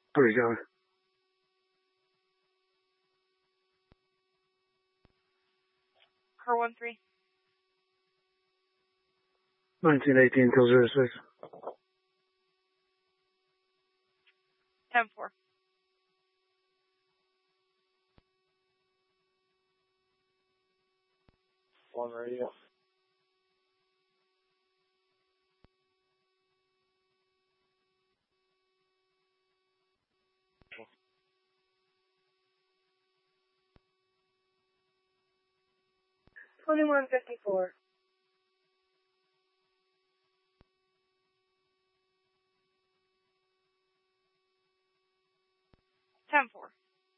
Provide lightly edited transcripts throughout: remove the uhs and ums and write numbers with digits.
Pretty good. Car 13. 1918 till 06. 10-4. One radio. $21.54. 10-4.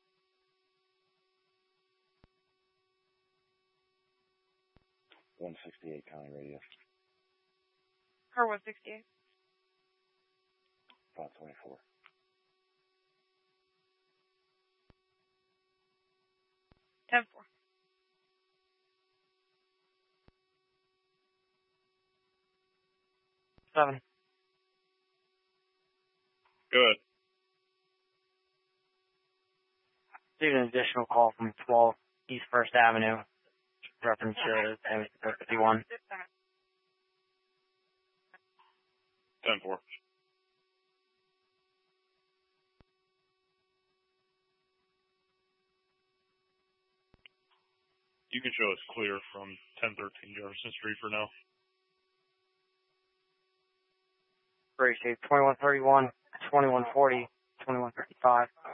168 county radio. Car 168. 524. 10-4. Seven. Good. Received an additional call from 12 East First Avenue. Reference to 51. 10-4. You can show us clear from 1013 Jefferson Street for now. Appreciate 2131, 2140, 2135.